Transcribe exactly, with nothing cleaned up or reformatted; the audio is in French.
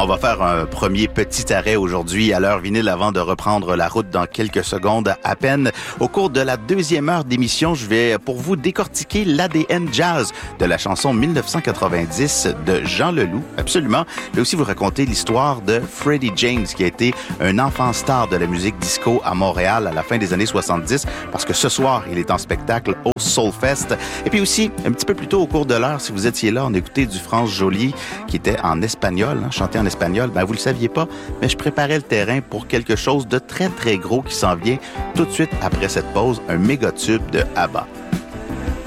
On va faire un premier petit arrêt aujourd'hui à l'heure vinyle avant de reprendre la route dans quelques secondes à peine. Au cours de la deuxième heure d'émission, je vais pour vous décortiquer l'A D N jazz de la chanson dix-neuf cent quatre-vingt-dix de Jean Leloup. Absolument. Je vais aussi vous raconter l'histoire de Freddie James, qui a été un enfant star de la musique disco à Montréal à la fin des années soixante-dix, parce que ce soir, il est en spectacle au Soulfest. Et puis aussi, un petit peu plus tôt au cours de l'heure, si vous étiez là, on écoutait du France Joly, qui était en espagnol, hein, chanté en espagnol. Ben, vous le saviez pas, mais je préparais le terrain pour quelque chose de très, très gros qui s'en vient tout de suite après cette pause, un méga tube de ABBA.